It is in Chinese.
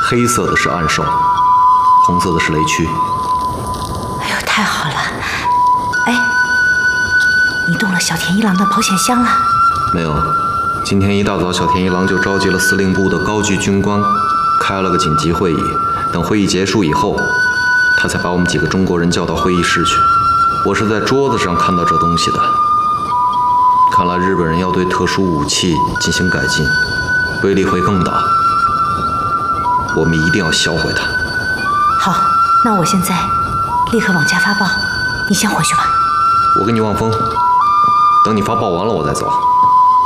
黑色的是暗兽，红色的是雷区。 哎呦，太好了！哎，你动了小田一郎的保险箱了？ 没有，今天一大早，小田一郎就召集了司令部的高级军官，开了个紧急会议。等会议结束以后，他才把我们几个中国人叫到会议室去。我是在桌子上看到这东西的。看来日本人要对特殊武器进行改进，威力会更大。我们一定要销毁它。 好，那我现在立刻往家发报，你先回去吧。 我跟你望风，等你发报完了我再走。